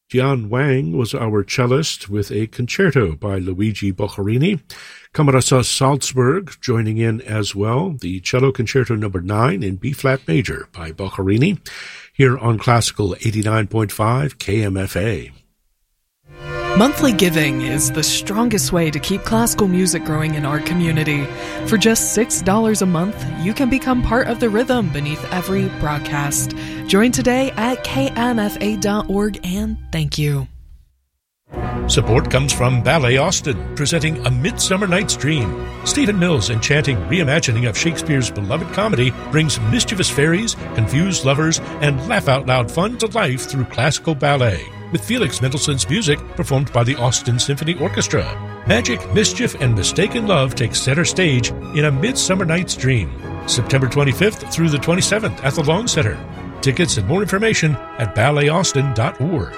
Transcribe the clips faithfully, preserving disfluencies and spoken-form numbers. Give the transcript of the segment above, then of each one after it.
Jian Wang was our cellist with a concerto by Luigi Boccherini. Camerata Salzburg joining in as well, the cello concerto number nine in B-flat major by Boccherini, here on Classical eighty-nine point five K M F A. Monthly giving is the strongest way to keep classical music growing in our community. For just six dollars a month, you can become part of the rhythm beneath every broadcast. Join today at K M F A dot org, and thank you. Support comes from Ballet Austin, presenting A Midsummer Night's Dream. Stephen Mills' enchanting reimagining of Shakespeare's beloved comedy brings mischievous fairies, confused lovers, and laugh-out-loud fun to life through classical ballet, with Felix Mendelssohn's music performed by the Austin Symphony Orchestra. Magic, mischief, and mistaken love take center stage in A Midsummer Night's Dream, September twenty-fifth through the twenty-seventh at the Long Center. Tickets and more information at ballet austin dot org.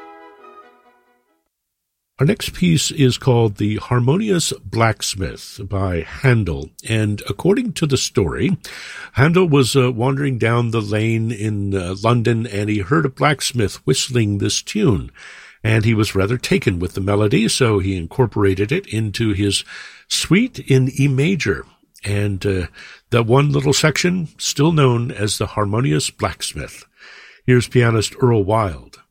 Our next piece is called The Harmonious Blacksmith by Handel, and according to the story, Handel was uh, wandering down the lane in uh, London, and he heard a blacksmith whistling this tune, and he was rather taken with the melody, so he incorporated it into his suite in E major, and uh, that one little section still known as The Harmonious Blacksmith. Here's pianist Earl Wild.